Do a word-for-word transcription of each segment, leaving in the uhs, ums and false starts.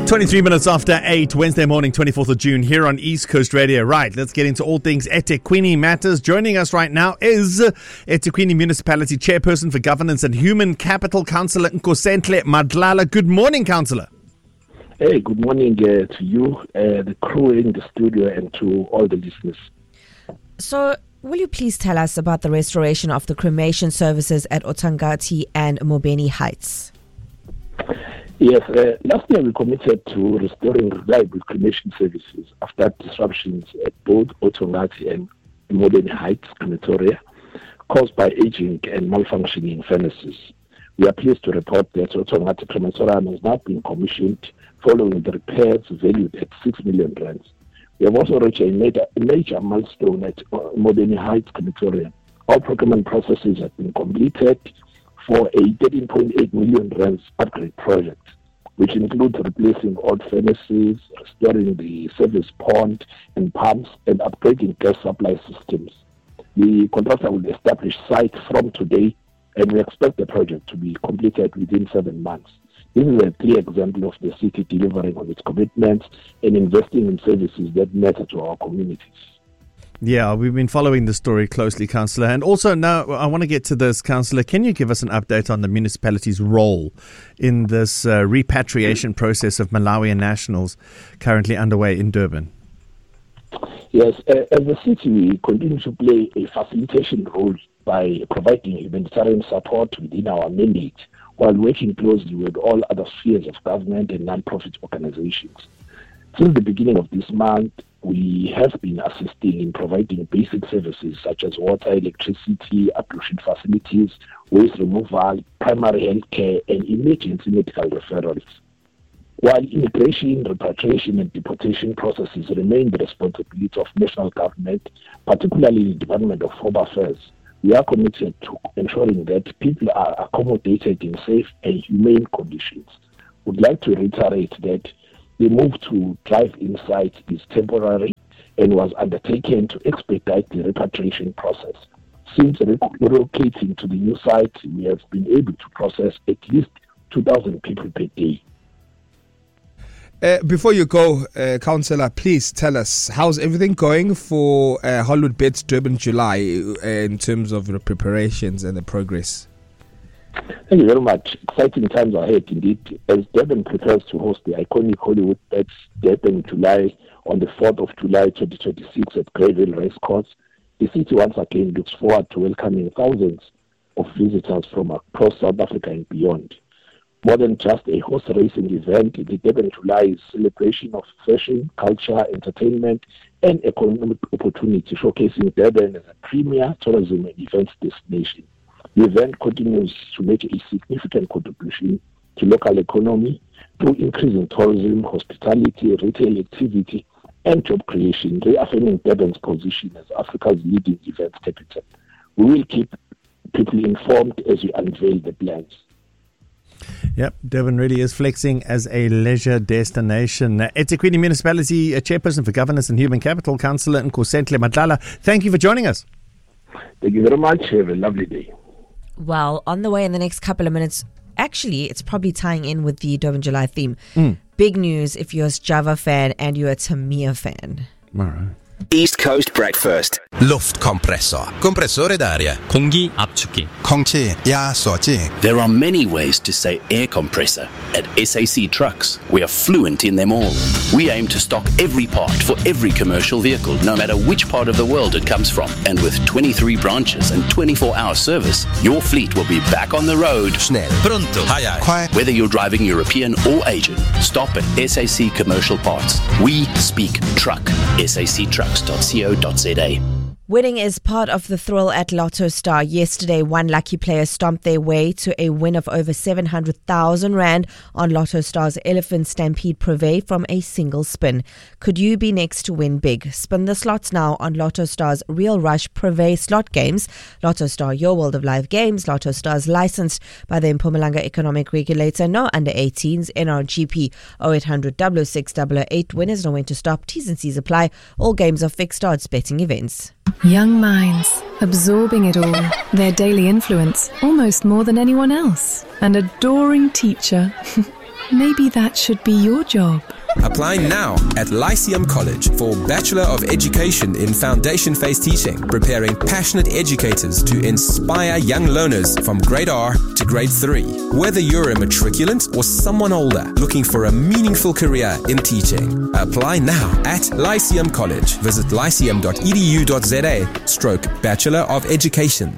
twenty-thrhree minutes after eight, Wednesday morning, twenty-fourth of June, here on East Coast Radio. Right, let's get into all things eThekwini matters. Joining us right now is eThekwini Municipality Chairperson for Governance and Human Capital, Councillor Nkosenhle Madlala. Good morning, Councillor. Hey, good morning uh, to you, uh, the crew in the studio, and to all the listeners. So, will you please tell us about the restoration of the cremation services at Othangati and Mobeni Heights? Yes, uh, last year we committed to restoring reliable cremation services after disruptions at both Othangati and Mobeni Heights crematoria caused by aging and malfunctioning furnaces. We are pleased to report that Othangati crematorium has now been commissioned following the repairs valued at six million rands. We have also reached a major, a major milestone at uh, Mobeni Heights crematorium. All procurement processes have been completed for a thirteen point eight million rands upgrade project, which includes replacing old furnaces, restoring the service pond and pumps, and upgrading gas supply systems. The contractor will establish site from today, and we expect the project to be completed within seven months. This is a clear example of the city delivering on its commitments and investing in services that matter to our communities. Yeah, we've been following the story closely, Councillor. And also now I want to get to this, Councillor. Can you give us an update on the municipality's role in this uh, repatriation process of Malawian nationals currently underway in Durban? Yes, uh, as a city, we continue to play a facilitation role by providing humanitarian support within our mandate while working closely with all other spheres of government and non-profit organizations. Since the beginning of this month, we have been assisting in providing basic services such as water, electricity, ablution facilities, waste removal, primary health care, and emergency medical referrals. While immigration, repatriation, and deportation processes remain the responsibility of national government, particularly the Department of Home Affairs, we are committed to ensuring that people are accommodated in safe and humane conditions. We'd like to reiterate that the move to drive-in sites is temporary and was undertaken to expedite the repatriation process. Since relocating to the new site, we have been able to process at least two thousand people per day. Uh, before you go, uh, Councillor, please tell us, how's everything going for uh, Hollywood Bets Durban July uh, in terms of the preparations and the progress? Thank you very much. Exciting times ahead indeed. As Durban prepares to host the iconic Hollywood Bets Durban July on the fourth of July twenty twenty-six at Greyville Racecourse, the city once again looks forward to welcoming thousands of visitors from across South Africa and beyond. More than just a horse racing event, the Durban July is a celebration of fashion, culture, entertainment, and economic opportunity, showcasing Durban as a premier tourism and events destination. The event continues to make a significant contribution to local economy through increasing tourism, hospitality, retail activity, and job creation, reaffirming Durban's position as Africa's leading events capital. We will keep people informed as we unveil the plans. Yep, Durban really is flexing as a leisure destination. Uh, eThekwini Municipality uh, Chairperson for Governance and Human Capital, Councillor Nkosenhle Madlala, thank you for joining us. Thank you very much. Have a lovely day. Well, on the way in the next couple of minutes, actually, it's probably tying in with the Durban July theme. Mm. Big news if you're a Java fan and you're a Tamiya fan. All right. East Coast Breakfast. Luftkompressor. Compressore d'aria. 공기 압축기. 空气压缩机. There are many ways to say air compressor. At S A C Trucks, we are fluent in them all. We aim to stock every part for every commercial vehicle, no matter which part of the world it comes from. And with twenty-three branches and twenty-four hour service, your fleet will be back on the road. Schnell. Pronto. Hai, hai. Whether you're driving European or Asian, stop at S A C Commercial Parts. We speak truck. S A C Trucks dot co dot za. Winning is part of the thrill at Lotto Star. Yesterday, one lucky player stomped their way to a win of over seven hundred thousand rand on Lotto Star's Elephant Stampede Privé from a single spin. Could you be next to win big? Spin the slots now on Lotto Star's Real Rush Privé slot games. Lotto Star, your world of live games. Lotto Star's licensed by the Mpumalanga Economic Regulator. No under eighteens. N R G P oh eight hundred, oh oh six, oh oh eight. Winners know when to stop. T's and C's apply. All games are fixed odds betting events. Young minds, absorbing it all, their daily influence, almost more than anyone else. An adoring teacher. Maybe that should be your job. Apply now at Lyceum College for Bachelor of Education in Foundation Phase Teaching, preparing passionate educators to inspire young learners from grade R to grade three. Whether you're a matriculant or someone older looking for a meaningful career in teaching, apply now at Lyceum College. Visit lyceum dot e d u dot z a stroke Bachelor of Education.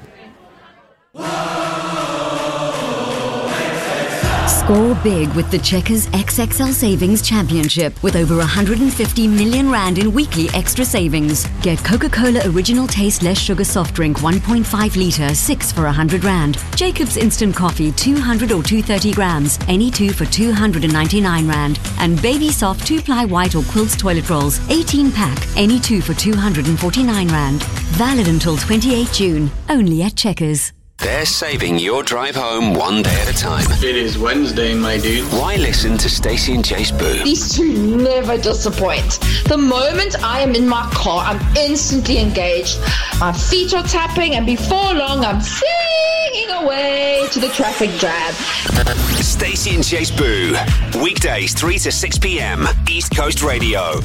Score big with the Checkers X X L Savings Championship with over one hundred fifty million rand in weekly extra savings. Get Coca-Cola Original Taste Less Sugar Soft Drink one point five litre, six for one hundred rand. Jacob's Instant Coffee two hundred or two hundred thirty grams, any two for two hundred ninety-nine rand. And Baby Soft two ply white or quilts toilet rolls, eighteen pack, any two for two hundred forty-nine rand. Valid until twenty-eighth June, only at Checkers. They're saving your drive home one day at a time. It is Wednesday, my dude. Why listen to Stacey and Chase Boo? These two never disappoint. The moment I am in my car, I'm instantly engaged. My feet are tapping, and before long, I'm singing away to the traffic jam. Stacey and Chase Boo. Weekdays, three to six p.m. East Coast Radio.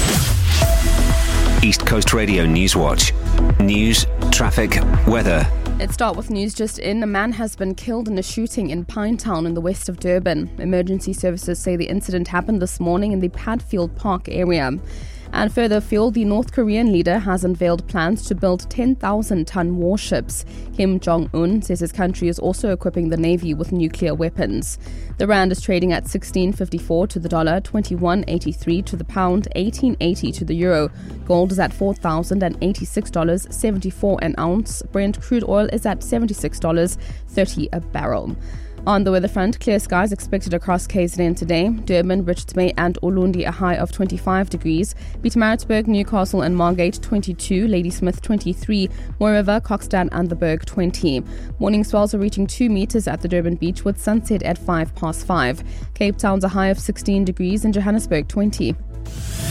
East Coast Radio News Watch. News, traffic, weather. Let's start with news just in. A man has been killed in a shooting in Pinetown in the west of Durban. Emergency services say the incident happened this morning in the Padfield Park area. And further afield, the North Korean leader has unveiled plans to build ten thousand ton warships. Kim Jong-un says his country is also equipping the Navy with nuclear weapons. The rand is trading at sixteen fifty-four to the dollar, twenty-one eighty-three to the pound, eighteen eighty to the euro. Gold is at four thousand eighty-six dollars and seventy-four cents an ounce. Brent crude oil is at seventy-six dollars and thirty cents a barrel. On the weather front, clear skies expected across K Z N today. Durban, Richards Bay and Ulundi a high of twenty-five degrees. Pietermaritzburg, Newcastle and Margate twenty-two. Ladysmith twenty-three. Mooiriver, Coxton and the Berg twenty. Morning swells are reaching two metres at the Durban beach with sunset at five past five. Cape Town's a high of sixteen degrees and Johannesburg twenty.